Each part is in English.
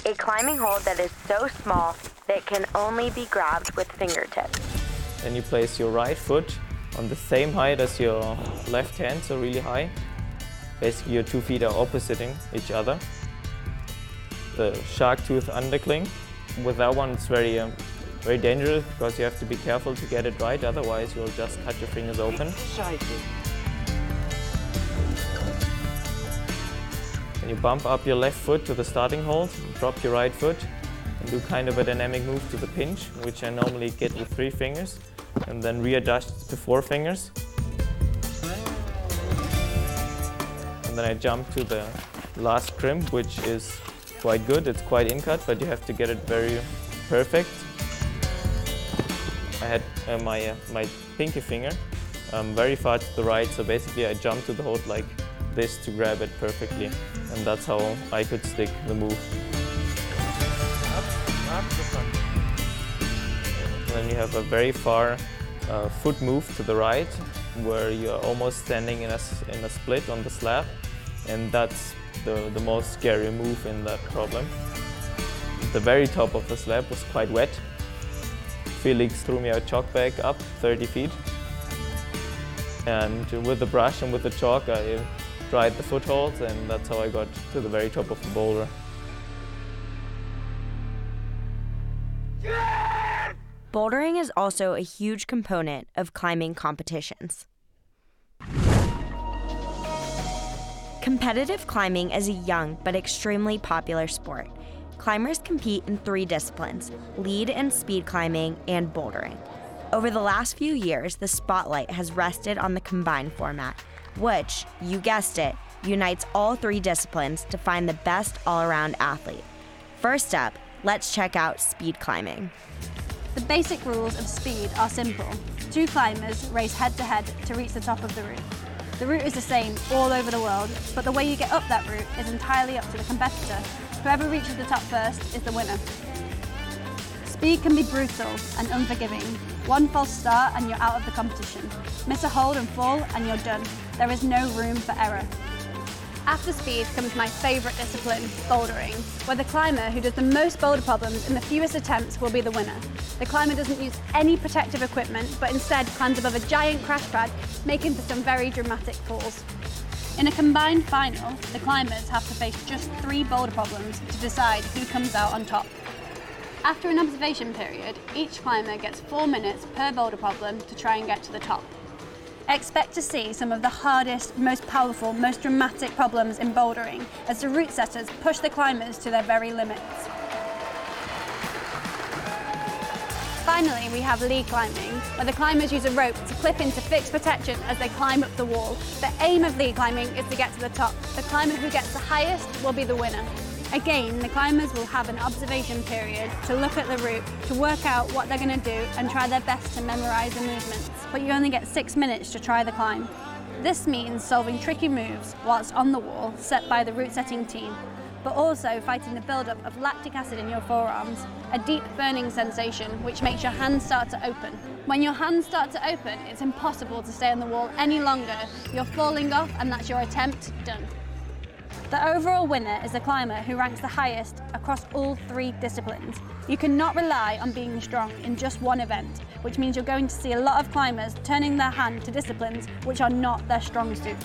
a climbing hold that is so small that it can only be grabbed with fingertips. Then you place your right foot on the same height as your left hand, so really high. Basically, your 2 feet are oppositing each other. The shark tooth undercling. With that one, it's very dangerous because you have to be careful to get it right, otherwise you'll just cut your fingers open. Then you bump up your left foot to the starting hold, drop your right foot, and do kind of a dynamic move to the pinch, which I normally get with 3 fingers, and then readjust to 4 fingers. And then I jump to the last crimp, which is quite good. It's quite in-cut, but you have to get it very perfect. I had my pinky finger very far to the right, so basically I jumped to the hold like this to grab it perfectly, and that's how I could stick the move. And then you have a very far foot move to the right, where you're almost standing in a split on the slab, and that's the most scary move in that problem. The very top of the slab was quite wet. Felix threw me a chalk bag up 30 feet, and with the brush and with the chalk I dried the footholds, and that's how I got to the very top of the boulder. Bouldering is also a huge component of climbing competitions. Competitive climbing is a young but extremely popular sport. Climbers compete in 3 disciplines: lead and speed climbing and bouldering. Over the last few years, the spotlight has rested on the combined format, which, you guessed it, unites all 3 disciplines to find the best all-around athlete. First up, let's check out speed climbing. The basic rules of speed are simple. 2 climbers race head-to-head to reach the top of the route. The route is the same all over the world, but the way you get up that route is entirely up to the competitor. Whoever reaches the top first is the winner. Speed can be brutal and unforgiving. One false start and you're out of the competition. Miss a hold and fall and you're done. There is no room for error. After speed comes my favourite discipline, bouldering, where the climber who does the most boulder problems in the fewest attempts will be the winner. The climber doesn't use any protective equipment, but instead climbs above a giant crash pad, making for some very dramatic falls. In a combined final, the climbers have to face just 3 boulder problems to decide who comes out on top. After an observation period, each climber gets 4 minutes per boulder problem to try and get to the top. Expect to see some of the hardest, most powerful, most dramatic problems in bouldering as the route setters push the climbers to their very limits. Finally, we have lead climbing, where the climbers use a rope to clip into fixed protection as they climb up the wall. The aim of lead climbing is to get to the top. The climber who gets the highest will be the winner. Again, the climbers will have an observation period to look at the route, to work out what they're going to do and try their best to memorise the movements, but you only get 6 minutes to try the climb. This means solving tricky moves whilst on the wall set by the route setting team, but also fighting the build-up of lactic acid in your forearms, a deep burning sensation which makes your hands start to open. When your hands start to open, it's impossible to stay on the wall any longer. You're falling off and that's your attempt done. The overall winner is the climber who ranks the highest across all 3 disciplines. You cannot rely on being strong in just one event, which means you're going to see a lot of climbers turning their hand to disciplines which are not their strong suit.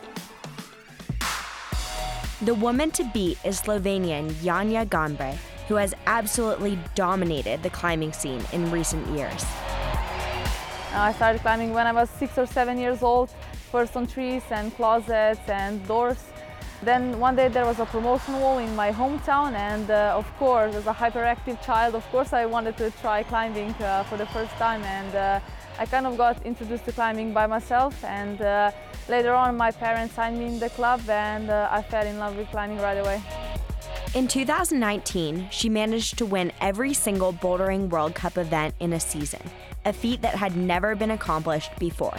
The woman to beat is Slovenian Janja Gombre, who has absolutely dominated the climbing scene in recent years. I started climbing when I was 6 or 7 years old, first on trees and closets and doors. Then one day there was a promotion wall in my hometown, and of course, as a hyperactive child, of course I wanted to try climbing for the first time, and I kind of got introduced to climbing by myself, and later on my parents signed me in the club, and I fell in love with climbing right away. In 2019, she managed to win every single Bouldering World Cup event in a season, a feat that had never been accomplished before.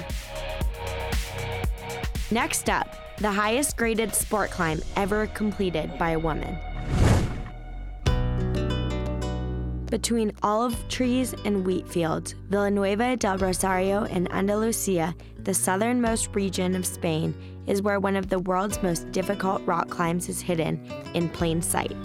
Next up, the highest graded sport climb ever completed by a woman. Between olive trees and wheat fields, Villanueva del Rosario in Andalusia, the southernmost region of Spain, is where one of the world's most difficult rock climbs is hidden in plain sight.